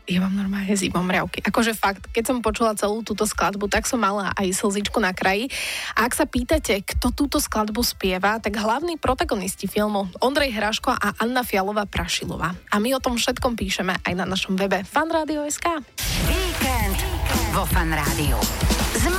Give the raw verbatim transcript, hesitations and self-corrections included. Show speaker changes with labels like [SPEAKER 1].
[SPEAKER 1] Ja mám normálne zimomriavky. Akože fakt, keď som počula celú túto skladbu, tak som mala aj slzičku na kraji. A ak sa pýtate, kto túto skladbu spieva, tak hlavní protagonisti filmu Ondrej Hráško a Anna Fialová-Prašilová. A my o tom všetkom píšeme aj na našom webe fanradio bodka es ká.
[SPEAKER 2] Víkend vo Fan Rádiu.